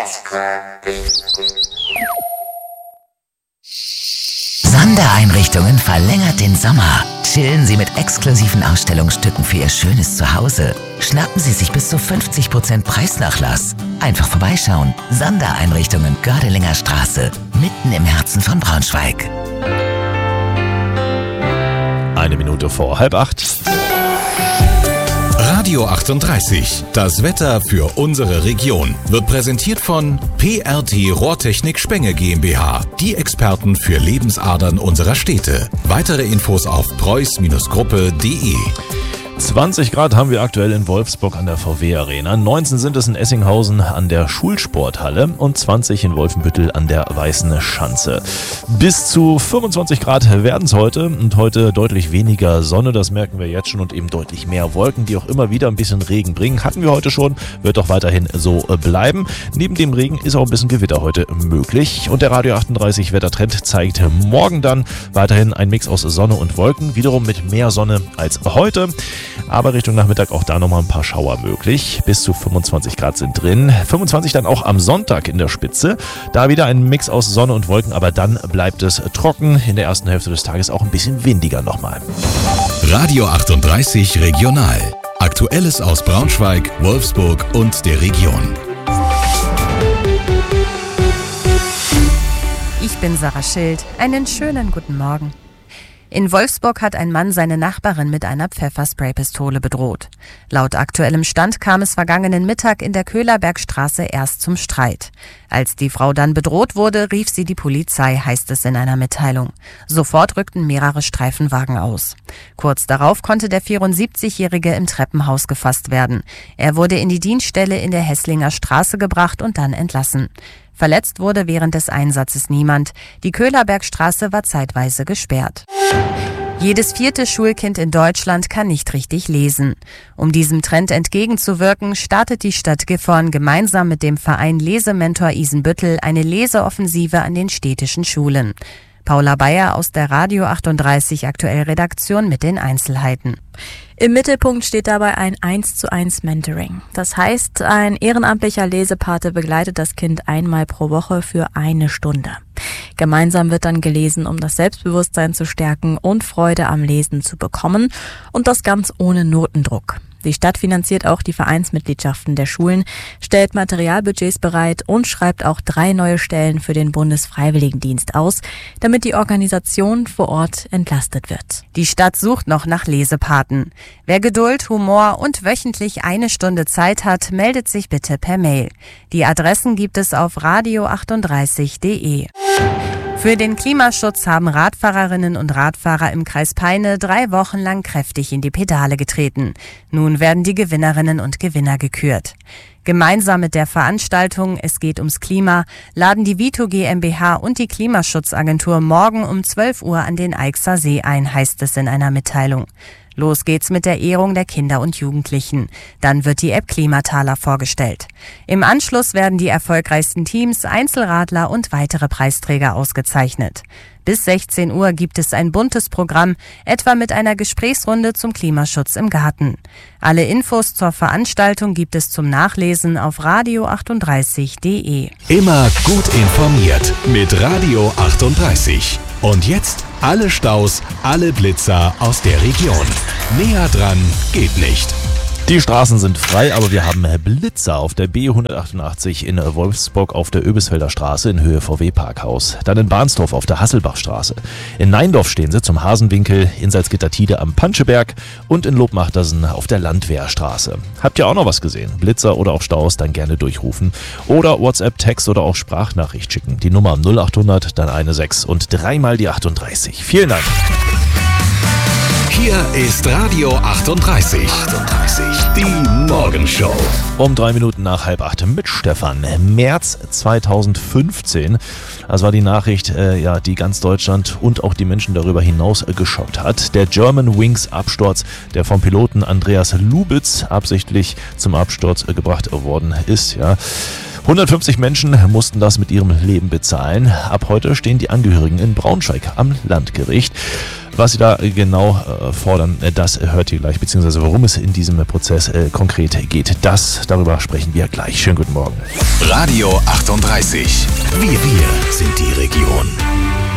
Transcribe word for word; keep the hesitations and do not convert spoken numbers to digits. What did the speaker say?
Sondereinrichtungen verlängert den Sommer. Chillen Sie mit exklusiven Ausstellungsstücken für Ihr schönes Zuhause. Schnappen Sie sich bis zu fünfzig Prozent Preisnachlass. Einfach vorbeischauen. Sondereinrichtungen Gördelinger Straße, mitten im Herzen von Braunschweig. Eine Minute vor halb acht. Radio achtunddreißig, das Wetter für unsere Region, wird präsentiert von P R T Rohrtechnik Spenge GmbH, die Experten für Lebensadern unserer Städte. Weitere Infos auf preuß Gruppe punkt de. zwanzig Grad haben wir aktuell in Wolfsburg an der V W Arena, neunzehn sind es in Essinghausen an der Schulsporthalle und zwanzig in Wolfenbüttel an der Weißen Schanze. Bis zu fünfundzwanzig Grad werden es heute und heute deutlich weniger Sonne, das merken wir jetzt schon, und eben deutlich mehr Wolken, die auch immer wieder ein bisschen Regen bringen. Hatten wir heute schon, wird auch weiterhin so bleiben. Neben dem Regen ist auch ein bisschen Gewitter heute möglich und der Radio achtunddreißig Wettertrend zeigt morgen dann weiterhin ein Mix aus Sonne und Wolken, wiederum mit mehr Sonne als heute. Aber Richtung Nachmittag auch da nochmal ein paar Schauer möglich. Bis zu fünfundzwanzig Grad sind drin. fünfundzwanzig dann auch am Sonntag in der Spitze. Da wieder ein Mix aus Sonne und Wolken, aber dann bleibt es trocken. In der ersten Hälfte des Tages auch ein bisschen windiger nochmal. Radio achtunddreißig Regional. Aktuelles aus Braunschweig, Wolfsburg und der Region. Ich bin Sarah Schild. Einen schönen guten Morgen. In Wolfsburg hat ein Mann seine Nachbarin mit einer Pfefferspraypistole bedroht. Laut aktuellem Stand kam es vergangenen Mittag in der Köhlerbergstraße erst zum Streit. Als die Frau dann bedroht wurde, rief sie die Polizei, heißt es in einer Mitteilung. Sofort rückten mehrere Streifenwagen aus. Kurz darauf konnte der vierundsiebzigjährige im Treppenhaus gefasst werden. Er wurde in die Dienststelle in der Hesslinger Straße gebracht und dann entlassen. Verletzt wurde während des Einsatzes niemand. Die Köhlerbergstraße war zeitweise gesperrt. Jedes vierte Schulkind in Deutschland kann nicht richtig lesen. Um diesem Trend entgegenzuwirken, startet die Stadt Gifhorn gemeinsam mit dem Verein Lesementor Isenbüttel eine Leseoffensive an den städtischen Schulen. Paula Bayer aus der Radio achtunddreißig Aktuell Redaktion mit den Einzelheiten. Im Mittelpunkt steht dabei ein eins zu eins Mentoring. Das heißt, ein ehrenamtlicher Lesepate begleitet das Kind einmal pro Woche für eine Stunde. Gemeinsam wird dann gelesen, um das Selbstbewusstsein zu stärken und Freude am Lesen zu bekommen, und das ganz ohne Notendruck. Die Stadt finanziert auch die Vereinsmitgliedschaften der Schulen, stellt Materialbudgets bereit und schreibt auch drei neue Stellen für den Bundesfreiwilligendienst aus, damit die Organisation vor Ort entlastet wird. Die Stadt sucht noch nach Lesepaten. Wer Geduld, Humor und wöchentlich eine Stunde Zeit hat, meldet sich bitte per Mail. Die Adressen gibt es auf radio achtunddreißig punkt de. Für den Klimaschutz haben Radfahrerinnen und Radfahrer im Kreis Peine drei Wochen lang kräftig in die Pedale getreten. Nun werden die Gewinnerinnen und Gewinner gekürt. Gemeinsam mit der Veranstaltung Es geht ums Klima laden die Vito GmbH und die Klimaschutzagentur morgen um zwölf Uhr an den Eichser See ein, heißt es in einer Mitteilung. Los geht's mit der Ehrung der Kinder und Jugendlichen. Dann wird die App Klimataler vorgestellt. Im Anschluss werden die erfolgreichsten Teams, Einzelradler und weitere Preisträger ausgezeichnet. Bis sechzehn Uhr gibt es ein buntes Programm, etwa mit einer Gesprächsrunde zum Klimaschutz im Garten. Alle Infos zur Veranstaltung gibt es zum Nachlesen auf radio achtunddreißig punkt de. Immer gut informiert mit Radio achtunddreißig. Und jetzt alle Staus, alle Blitzer aus der Region. Näher dran geht nicht. Die Straßen sind frei, aber wir haben Blitzer auf der B hundertachtundachtzig in Wolfsburg auf der Öbisfelder Straße in Höhe V W-Parkhaus. Dann in Bahnsdorf auf der Hasselbachstraße. In Neindorf stehen sie zum Hasenwinkel, in Salzgitter-Tide am Panscheberg und in Lobmachtersen auf der Landwehrstraße. Habt ihr auch noch was gesehen? Blitzer oder auch Staus, dann gerne durchrufen. Oder WhatsApp, Text oder auch Sprachnachricht schicken. Die Nummer null achthundert, dann eine sechs und dreimal die achtunddreißig. Vielen Dank. Hier ist Radio achtunddreißig. achtunddreißig. Die Morgenshow. Um drei Minuten nach halb acht mit Stefan. März zweitausendfünfzehn. Das war die Nachricht, äh, ja, die ganz Deutschland und auch die Menschen darüber hinaus äh, geschockt hat. Der Germanwings Absturz, der vom Piloten Andreas Lubitz absichtlich zum Absturz äh, gebracht worden ist, ja. hundertfünfzig Menschen mussten das mit ihrem Leben bezahlen. Ab heute stehen die Angehörigen in Braunschweig am Landgericht. Was sie da genau äh, fordern, das hört ihr gleich, beziehungsweise worum es in diesem Prozess äh, konkret geht. Das, darüber sprechen wir gleich. Schönen guten Morgen. Radio achtunddreißig. Wir, wir sind die Region.